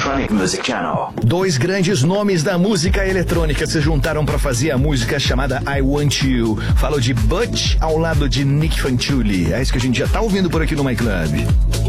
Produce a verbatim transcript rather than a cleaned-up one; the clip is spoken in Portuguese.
Electronic Music Channel. Dois grandes nomes da música eletrônica se juntaram para fazer a música chamada I Want You. Falo de Butch ao lado de Nick Fanciulli. É isso que a gente já tá ouvindo por aqui no My Club.